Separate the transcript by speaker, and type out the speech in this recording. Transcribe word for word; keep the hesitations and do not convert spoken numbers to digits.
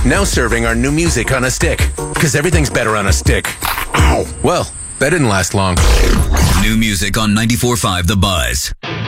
Speaker 1: Now serving our new music on a stick. Because everything's better on a stick. Ow. Well, that didn't last long.
Speaker 2: New music on ninety-four point five The Buzz.